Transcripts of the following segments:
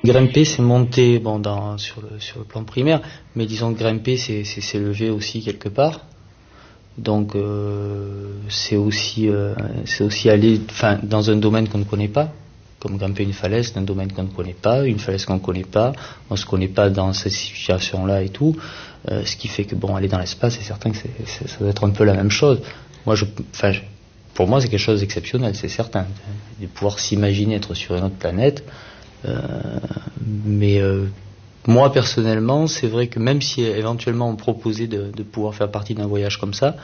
Grimper, c'est monter, bon, sur le plan primaire, mais disons que grimper, c'est s'élever aussi quelque part. Donc c'est aussi aller, enfin, dans un domaine qu'on ne connaît pas, comme grimper une falaise, c'est un domaine qu'on ne connaît pas, une falaise qu'on ne connaît pas, on se connaît pas dans cette situation-là et tout, ce qui fait que bon, aller dans l'espace, c'est certain que ça doit être un peu la même chose. Pour moi, c'est quelque chose d'exceptionnel, c'est certain, de pouvoir s'imaginer être sur une autre planète. Mais moi personnellement, c'est vrai que même si éventuellement on me proposait de pouvoir faire partie d'un voyage comme ça,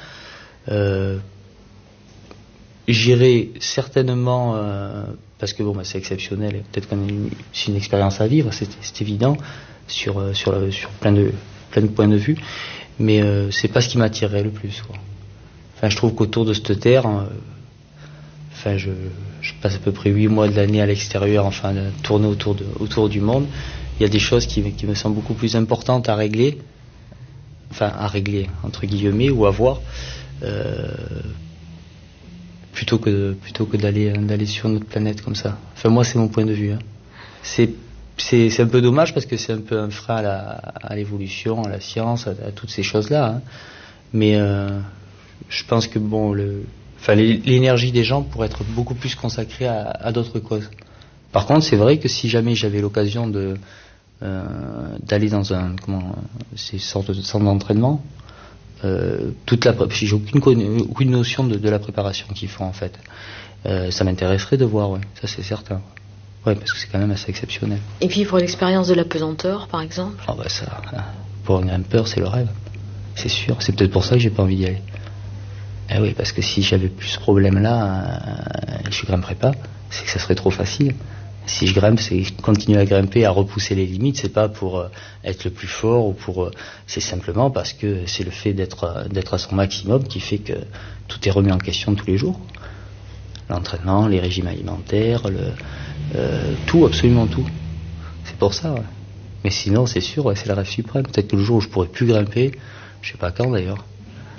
j'irais certainement, parce que bon, c'est exceptionnel, et peut-être qu'on c'est une expérience à vivre, c'est évident, sur plein de points de vue, mais c'est pas ce qui m'attirerait le plus, quoi. Enfin, je trouve qu'autour de cette terre, je passe à peu près 8 mois de l'année à l'extérieur, enfin, tourner autour du monde. Il y a des choses qui me semblent beaucoup plus importantes à régler, entre guillemets, ou à voir, plutôt que d'aller sur notre planète comme ça. Enfin, moi, c'est mon point de vue, hein. C'est un peu dommage parce que c'est un peu un frein à l'évolution, à la science, à toutes ces choses-là, hein. Mais je pense que bon, l'énergie des gens pourrait être beaucoup plus consacrée à d'autres causes. Par contre, c'est vrai que si jamais j'avais l'occasion d'aller dans ces sortes de centres d'entraînement, j'ai aucune notion de la préparation qu'ils font en fait. Ça m'intéresserait de voir, ouais, ça c'est certain. Ouais, parce que c'est quand même assez exceptionnel. Et puis pour l'expérience de la pesanteur, par exemple. Ah bah ça, pour un grimpeur, c'est le rêve, c'est sûr. C'est peut-être pour ça que j'ai pas envie d'y aller. Eh oui, parce que si j'avais plus ce problème-là, je grimperais pas. C'est que ça serait trop facile. Si je grimpe, c'est continuer à grimper, à repousser les limites. C'est pas pour être le plus fort ou c'est simplement parce que c'est le fait d'être à son maximum qui fait que tout est remis en question tous les jours. L'entraînement, les régimes alimentaires, tout, absolument tout. C'est pour ça, ouais. Mais sinon, c'est sûr, ouais, c'est le rêve suprême. Peut-être que le jour où je pourrais plus grimper, je sais pas quand d'ailleurs.